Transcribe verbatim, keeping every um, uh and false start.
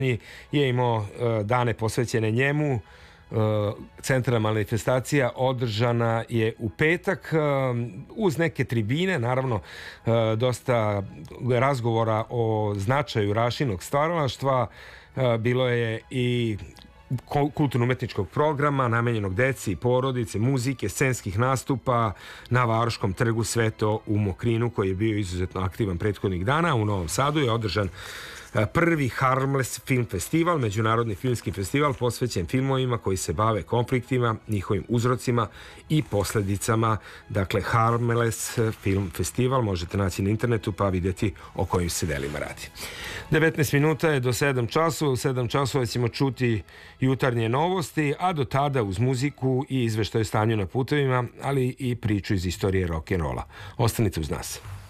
je imao dane posvećene njemu. Centralna manifestacija održana je u petak uz neke tribine, naravno dosta razgovora o značaju Rašinog stvaralaštva, bilo je i kulturno-umetničkog programa namenjenog deci i porodice, muzike, scenskih nastupa na Varoškom trgu, sve to u Mokrinu koji je bio izuzetno aktivan prethodnih dana. U Novom Sadu je održan prvi Harmless film festival, međunarodni filmski festival posvećen filmovima koji se bave konfliktima, njihovim uzrocima i posledicama. Dakle, Harmless film festival možete naći na internetu pa vidjeti o kojim se delima radi. devetnaest minuta je do sedam časova. U sedam časova ćemo čuti jutarnje novosti, a do tada uz muziku i izveštaj o stanju na putevima, ali i priču iz istorije rock'n'rolla. Ostanite uz nas.